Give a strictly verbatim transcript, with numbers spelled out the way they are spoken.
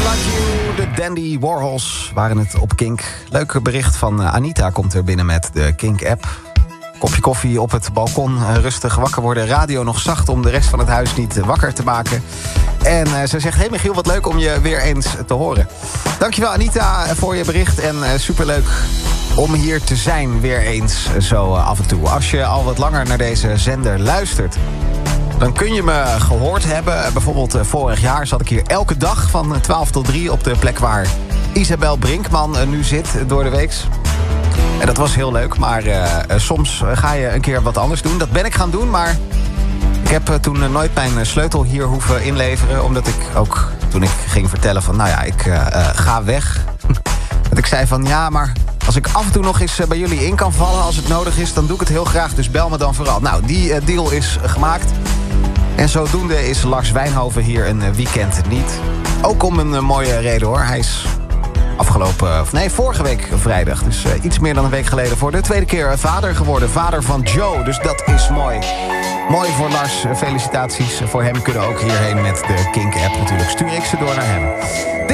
De Dandy Warhols waren het op Kink. Leuk bericht van Anita komt er binnen met de Kink-app. Kopje koffie op het balkon, rustig wakker worden. Radio nog zacht om de rest van het huis niet wakker te maken. En uh, ze zegt, hey Michiel, wat leuk om je weer eens te horen. Dankjewel Anita voor je bericht en uh, superleuk om hier te zijn weer eens zo uh, af en toe. Als je al wat langer naar deze zender luistert, dan kun je me gehoord hebben. Bijvoorbeeld uh, vorig jaar zat ik hier elke dag van twaalf tot drie... op de plek waar Isabel Brinkman uh, nu zit door de weeks. En dat was heel leuk, maar uh, soms ga je een keer wat anders doen. Dat ben ik gaan doen, maar ik heb uh, toen uh, nooit mijn sleutel hier hoeven inleveren. Omdat ik ook, toen ik ging vertellen van, nou ja, ik uh, uh, ga weg. Dat ik zei van, ja, maar als ik af en toe nog eens uh, bij jullie in kan vallen als het nodig is, dan doe ik het heel graag, dus bel me dan vooral. Nou, die uh, deal is uh, gemaakt. En zodoende is Lars Wijnhoven hier een uh, weekend niet. Ook om een uh, mooie reden hoor. Hij is afgelopen, of nee, vorige week vrijdag, dus uh, iets meer dan een week geleden, voor de tweede keer vader geworden. Vader van Joe, dus dat is mooi. Mooi voor Lars, felicitaties voor hem. Kunnen ook hierheen met de Kink-app natuurlijk. Stuur ik ze door naar hem.